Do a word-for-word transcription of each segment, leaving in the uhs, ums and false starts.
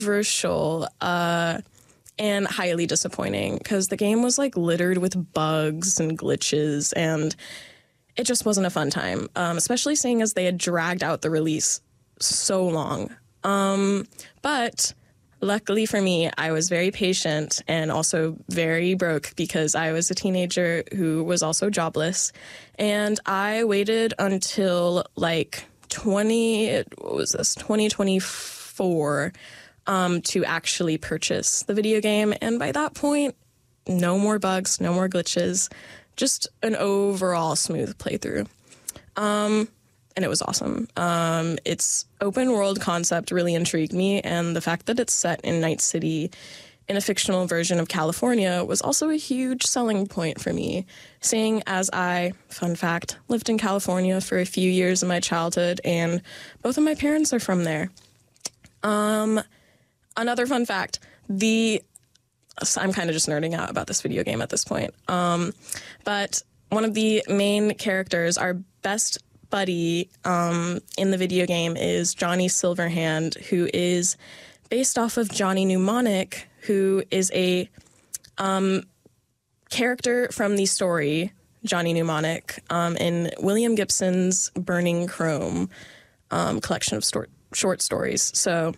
controversial uh, and highly disappointing because the game was like littered with bugs and glitches, and it just wasn't a fun time, um, especially seeing as they had dragged out the release so long. Um, but luckily for me, I was very patient and also very broke because I was a teenager who was also jobless. And I waited until like twenty, what was this, twenty twenty-four um, to actually purchase the video game. And by that point, no more bugs, no more glitches, just an overall smooth playthrough. Um, and it was awesome. Um, its open world concept really intrigued me, and the fact that it's set in Night City in a fictional version of California was also a huge selling point for me, seeing as I, fun fact, lived in California for a few years in my childhood, and both of my parents are from there. Um, another fun fact, the So I'm kind of just nerding out about this video game at this point. Um, but one of the main characters, our best buddy um, in the video game, is Johnny Silverhand, who is based off of Johnny Mnemonic, who is a um, character from the story Johnny Mnemonic um, in William Gibson's Burning Chrome um, collection of sto- short stories. So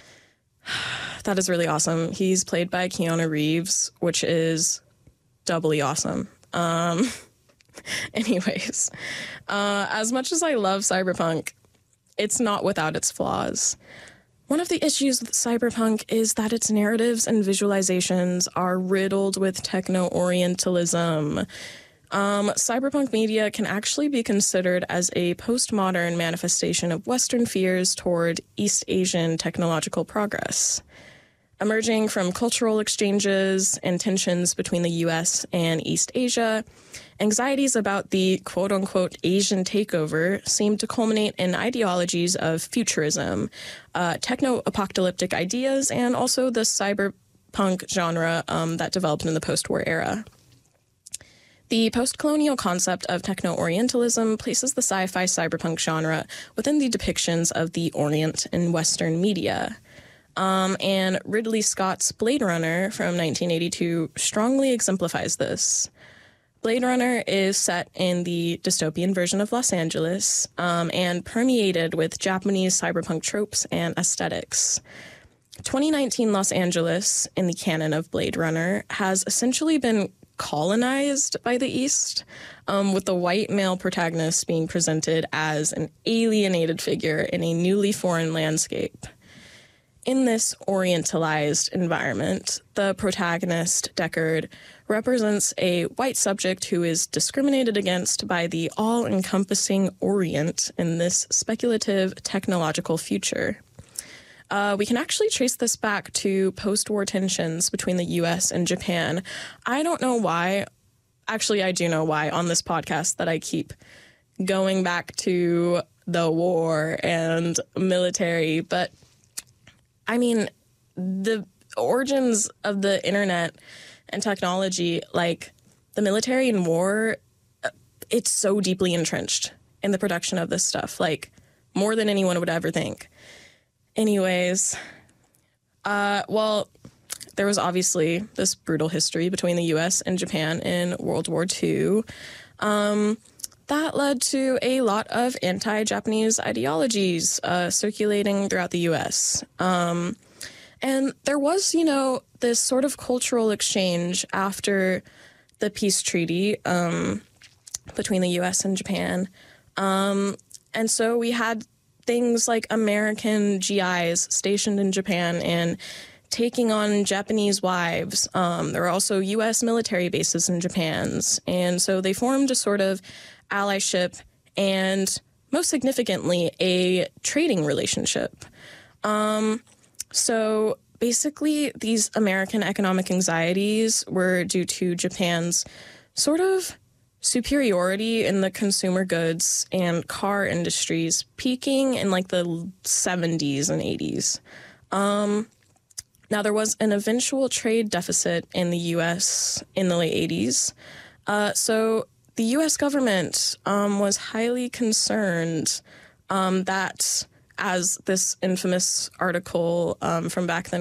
that is really awesome. He's played by Keanu Reeves, which is doubly awesome. Um, anyways, uh, as much as I love Cyberpunk, it's not without its flaws. One of the issues with Cyberpunk is that its narratives and visualizations are riddled with techno-orientalism. Um, cyberpunk media can actually be considered as a postmodern manifestation of Western fears toward East Asian technological progress. Emerging from cultural exchanges and tensions between the U S and East Asia, anxieties about the quote-unquote Asian takeover seem to culminate in ideologies of futurism, uh, techno-apocalyptic ideas, and also the cyberpunk genre um, that developed in the post-war era. The post-colonial concept of techno-orientalism places the sci-fi cyberpunk genre within the depictions of the Orient in Western media. Um, and Ridley Scott's Blade Runner from nineteen eighty-two strongly exemplifies this. Blade Runner is set in the dystopian version of Los Angeles um, and permeated with Japanese cyberpunk tropes and aesthetics. twenty nineteen Los Angeles, in the canon of Blade Runner, has essentially been colonized by the East, um, with the white male protagonist being presented as an alienated figure in a newly foreign landscape. In this orientalized environment, the protagonist, Deckard, represents a white subject who is discriminated against by the all-encompassing Orient in this speculative technological future. Uh, we can actually trace this back to post-war tensions between the U S and Japan. I don't know why. Actually, I do know why on this podcast that I keep going back to the war and military, but I mean, the origins of the internet and technology, like the military and war, it's so deeply entrenched in the production of this stuff, like more than anyone would ever think. Anyways, uh, well, there was obviously this brutal history between the U S and Japan in World War Two. Um, that led to a lot of anti-Japanese ideologies uh, circulating throughout the U S. Um, and there was, you know, this sort of cultural exchange after the peace treaty um, between the U S and Japan. Um, and so we had things like American G Is stationed in Japan and taking on Japanese wives. Um, there were also U S military bases in Japan's. And so they formed a sort of allyship and, most significantly, a trading relationship. Um, so basically, these American economic anxieties were due to Japan's sort of superiority in the consumer goods and car industries peaking in like the seventies and eighties. Um, now, there was an eventual trade deficit in the U S in the late eighties. Uh, so the U S government um, was highly concerned um, that as this infamous article um, from back then